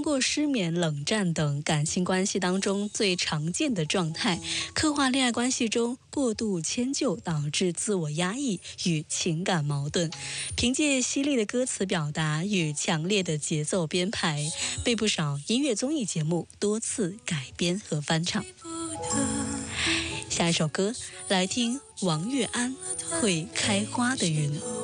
过失眠、冷战等感情关系当中最常见的状态，刻画恋爱关系中过度迁就导致自我压抑与情感矛盾。凭借犀利的歌词表达与强烈的节奏编排，被不少音乐综艺节目多次改编和翻唱。下一首歌来听王月安《会开花的云》。